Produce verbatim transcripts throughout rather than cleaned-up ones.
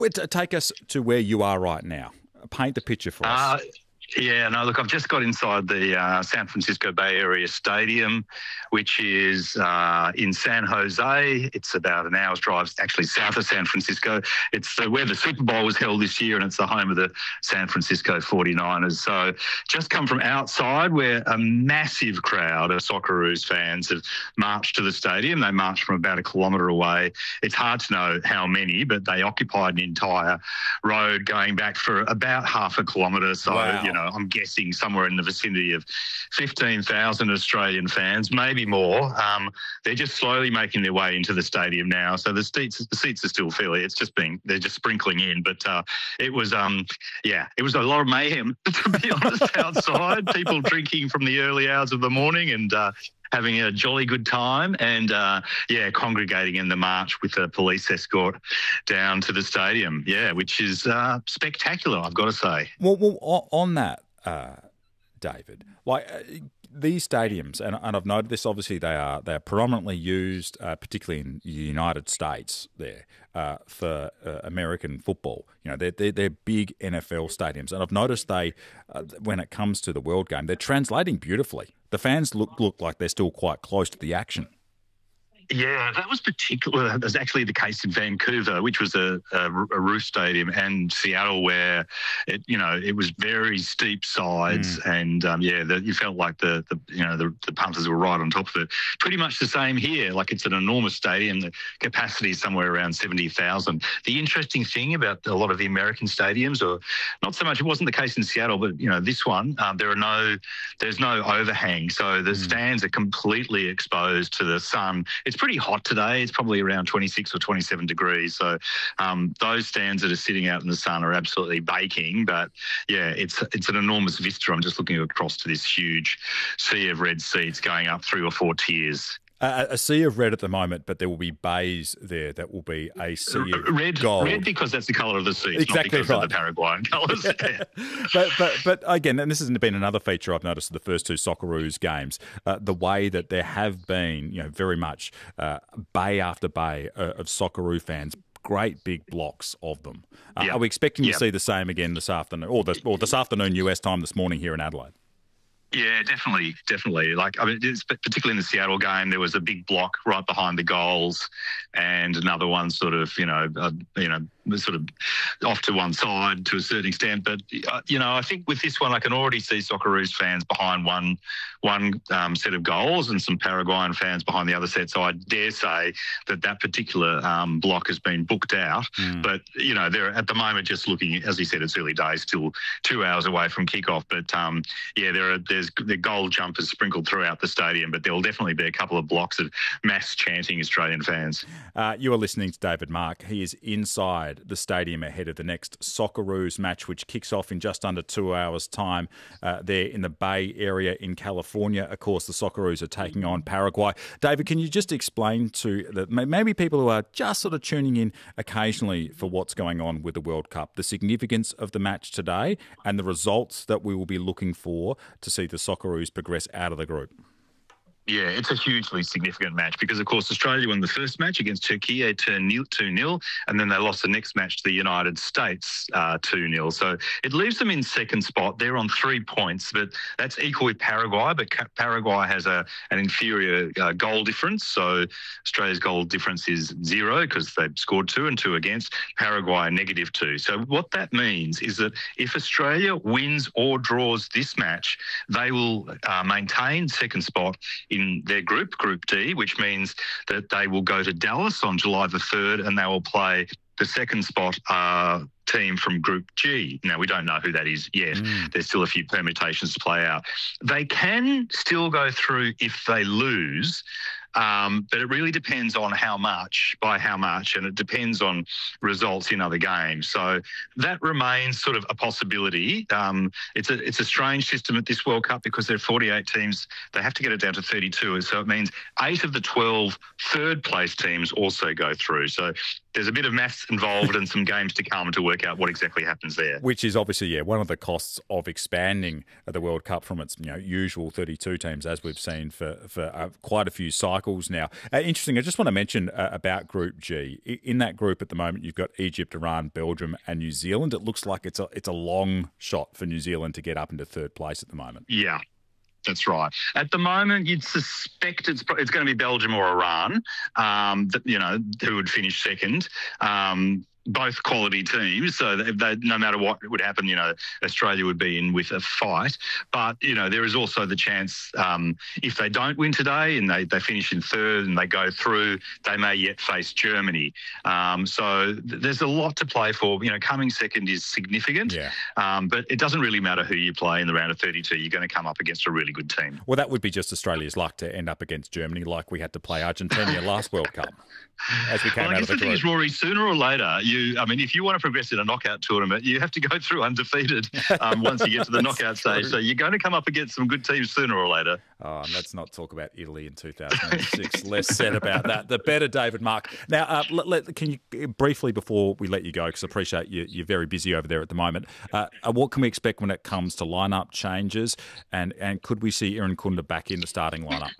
Well, t- take us to where you are right now. Paint the picture for us. Uh, Yeah, no, look, I've just got inside the uh, San Francisco Bay Area Stadium, which is uh, in San Jose. It's about an hour's drive, actually south of San Francisco. It's uh, where the Super Bowl was held this year, and it's the home of the San Francisco forty-niners. So just come from outside, where a massive crowd of Socceroos fans have marched to the stadium. They marched from about a kilometre away. It's hard to know how many, but they occupied an entire road going back for about half a kilometre. So, Wow. you know, I'm guessing somewhere in the vicinity of fifteen thousand Australian fans, maybe more. Um, they're just slowly making their way into the stadium now. So the seats, the seats are still fairly, it's just being, they're just sprinkling in. But uh, it was, um, yeah, it was a lot of mayhem, to be honest, outside. People drinking from the early hours of the morning and uh, having a jolly good time and, uh, yeah, congregating in the march with a police escort down to the stadium, yeah, which is uh, spectacular, I've got to say. Well, well o- on that, uh, David, like uh, these stadiums, and, and I've noted this, obviously they are they are predominantly used, uh, particularly in the United States there, uh, for uh, American football. You know, they're, they're, they're big N F L stadiums. And I've noticed they, uh, when it comes to the World Game, they're translating beautifully. The fans look look like they're still quite close to the action. Yeah, that was particular. That was actually the case in Vancouver, which was a, a, a roof stadium, and Seattle, where it, you know, it was very steep sides, mm. and um, yeah, the, you felt like the, the you know the, the punters were right on top of it. Pretty much the same here. Like, it's an enormous stadium. The capacity is somewhere around seventy thousand. The interesting thing about a lot of the American stadiums, or not so much, it wasn't the case in Seattle, but you know, this one, um, there are no, there's no overhang, so the mm. stands are completely exposed to the sun. It's pretty hot today. It's probably around twenty-six or twenty-seven degrees. So um, those stands that are sitting out in the sun are absolutely baking. But yeah, it's it's an enormous vista. I'm just looking across to this huge sea of red seats going up three or four tiers. Uh, a sea of red at the moment, but there will be bays there that will be a sea of red, gold. Red because that's the colour of the seats, exactly, not because right. of the Paraguayan colours. Yeah. but, but, but again, and this has been another feature I've noticed of the first two Socceroos games, uh, the way that there have been, you know, very much uh, bay after bay uh, of Socceroo fans, great big blocks of them. Uh, yep. Are we expecting yep. to see the same again this afternoon, or this, or this afternoon U S time this morning here in Adelaide? Yeah, definitely, definitely. Like, I mean, it's particularly in the Seattle game, there was a big block right behind the goals, and another one sort of, you know, uh, you know, sort of off to one side to a certain extent. But uh, you know, I think with this one, I can already see Socceroos fans behind one one um, set of goals and some Paraguayan fans behind the other set. So I dare say that that particular um, block has been booked out. Mm. But you know, they're at the moment just looking, as you said, it's early days, still two hours away from kickoff. But um, yeah, there are there's the gold jumpers sprinkled throughout the stadium, but there will definitely be a couple of blocks of mass chanting Australian fans. Uh, you are listening to David Mark. He is inside the stadium ahead of the next Socceroos match, which kicks off in just under two hours' time uh, there in the Bay Area in California. Of course, the Socceroos are taking on Paraguay. David, can you just explain to the, maybe people who are just sort of tuning in occasionally for what's going on with the World Cup, the significance of the match today and the results that we will be looking for to see the Socceroos progress out of the group? Yeah, it's a hugely significant match because, of course, Australia won the first match against Turkey, they turned two nil, and then they lost the next match to the United States uh, two nil. So it leaves them in second spot. They're on three points, but that's equal with Paraguay, but Paraguay has a an inferior uh, goal difference. So Australia's goal difference is zero because they've scored two and two against. Paraguay negative two. So what that means is that if Australia wins or draws this match, they will uh, maintain second spot in their group, Group D, which means that they will go to Dallas on July the third and they will play the second spot uh, team from Group G. Now, we don't know who that is yet. Mm. There's still a few permutations to play out. They can still go through if they lose, um, but it really depends on how much, by how much, and it depends on results in other games. So that remains sort of a possibility. Um, it's a it's a strange system at this World Cup because there are forty-eight teams. They have to get it down to thirty-two. So it means eight of the twelve third-place teams also go through. So there's a bit of maths involved and some games to come to work out what exactly happens there. Which is obviously, yeah, one of the costs of expanding the World Cup from its you know usual thirty-two teams, as we've seen for, for uh, quite a few cycles. cycles now. Uh, interesting. I just want to mention uh, about Group G. In that group at the moment, you've got Egypt, Iran, Belgium, and New Zealand. It looks like it's a it's a long shot for New Zealand to get up into third place at the moment. Yeah. That's right. At the moment, you'd suspect it's it's going to be Belgium or Iran, um, that, you know, who would finish second. Um, both quality teams, so they, they, no matter what would happen, you know, Australia would be in with a fight. But, you know, there is also the chance um, if they don't win today and they, they finish in third and they go through, they may yet face Germany. Um, so th- there's a lot to play for. You know, coming second is significant, yeah. um, but it doesn't really matter who you play in the round of thirty-two. You're going to come up against a really good team. Well, that would be just Australia's luck to end up against Germany like we had to play Argentina last World Cup. As we came well, I out guess of the, the thing group. is, Rory, sooner or later, you, I mean, if you want to progress in a knockout tournament, you have to go through undefeated um, once you get to the knockout stage. So you're going to come up against some good teams sooner or later. Oh, and let's not talk about Italy in two thousand six. Less said about that. The better, David Mark. Now, uh, let, let, can you briefly, before we let you go, because I appreciate you, you're very busy over there at the moment, uh, what can we expect when it comes to lineup changes? And, and could we see Irankunda back in the starting lineup?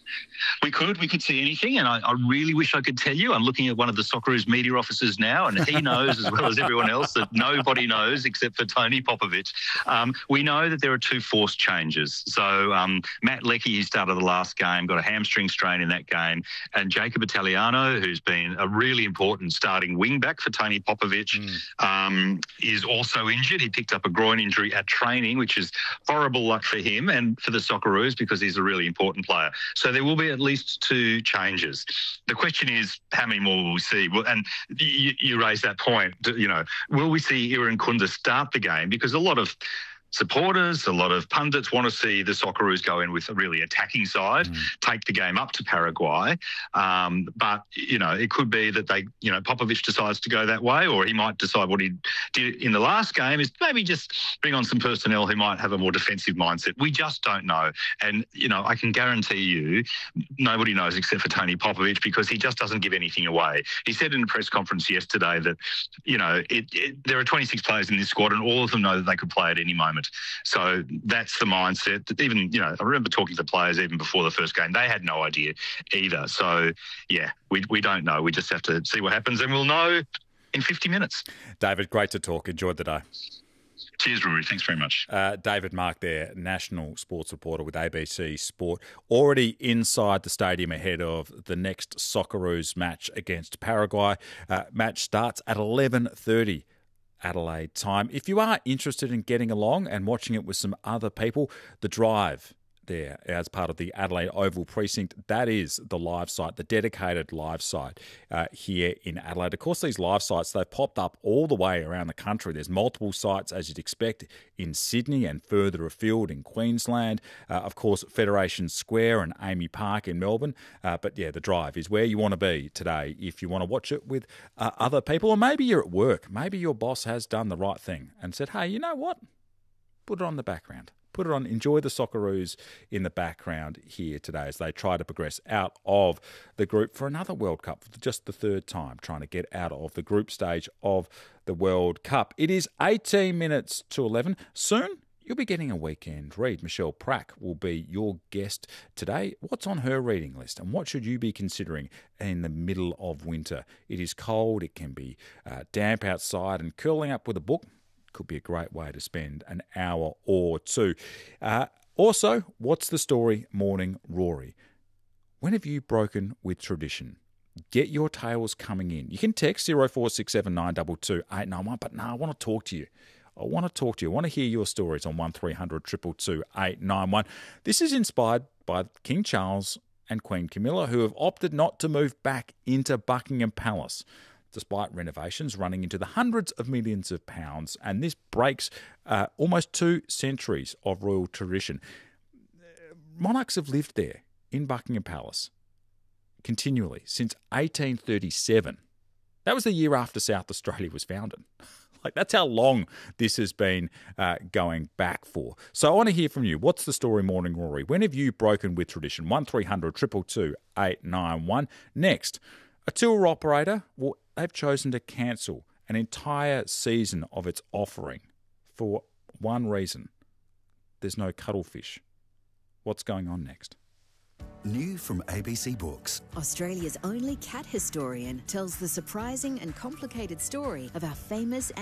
We could. We could see anything, and I, I really wish I could tell you. I'm looking at one of the Socceroos media officers now, and he knows as well as everyone else that nobody knows except for Tony Popovic. Um, we know that there are two forced changes. So um, Matt Leckie, who started the last game, got a hamstring strain in that game, and Jacob Italiano, who's been a really important starting wing-back for Tony Popovic, mm. um, is also injured. He picked up a groin injury at training, which is horrible luck for him and for the Socceroos because he's a really important player. So there will be at least two changes. The question is, how many more will we see? Well, and you, you raise that point, you know, will we see Irankunda start the game? Because a lot of supporters, a lot of pundits want to see the Socceroos go in with a really attacking side, mm. take the game up to Paraguay. Um, but, you know, it could be that they, you know, Popovic decides to go that way, or he might decide what he did in the last game is maybe just bring on some personnel who might have a more defensive mindset. We just don't know. And, you know, I can guarantee you nobody knows except for Tony Popovic because he just doesn't give anything away. He said in a press conference yesterday that, you know, it, it, there are twenty-six players in this squad and all of them know that they could play at any moment. So that's the mindset that even, you know, I remember talking to the players even before the first game. They had no idea either. So, yeah, we we don't know. We just have to see what happens and we'll know in fifty minutes. David, great to talk. Enjoyed the day. Cheers, Rory. Thanks very much. Uh, David Mark there, national sports reporter with A B C Sport, already inside the stadium ahead of the next Socceroos match against Paraguay. Uh, match starts at eleven thirty. Adelaide time. If you are interested in getting along and watching it with some other people, The Drive there as part of the Adelaide Oval Precinct, that is the live site, the dedicated live site uh, here in Adelaide. Of course, these live sites, they've popped up all the way around the country. There's multiple sites, as you'd expect, in Sydney and further afield in Queensland. Uh, of course, Federation Square and Amy Park in Melbourne. Uh, but yeah, The Drive is where you want to be today if you want to watch it with uh, other people. Or maybe you're at work. Maybe your boss has done the right thing and said, hey, you know what? Put it on the background. Put it on, enjoy the Socceroos in the background here today as they try to progress out of the group for another World Cup for just the third time, trying to get out of the group stage of the World Cup. It is eighteen minutes to eleven. Soon, you'll be getting a weekend read. Michelle Prack will be your guest today. What's on her reading list and what should you be considering in the middle of winter? It is cold, it can be uh, damp outside, and curling up with a book could be a great way to spend an hour or two. Uh, also, what's the story morning, Rory? When have you broken with tradition? Get your tales coming in. You can text zero four six seven nine two two eight nine one, but no, I want to talk to you. I want to talk to you. I want to hear your stories on one three hundred two two two eight nine one. This is inspired by King Charles and Queen Camilla, who have opted not to move back into Buckingham Palace, despite renovations running into the hundreds of millions of pounds. And this breaks uh, almost two centuries of royal tradition. Monarchs have lived there in Buckingham Palace continually since eighteen thirty-seven. That was the year after South Australia was founded. Like, that's how long this has been uh, going back for. So I want to hear from you. What's the story, Morning Rory? When have you broken with tradition? one three hundred two two two eight nine one. Next, a tour operator, well, they've chosen to cancel an entire season of its offering for one reason. There's no cuttlefish. What's going on next? New from A B C Books. Australia's only cat historian tells the surprising and complicated story of our famous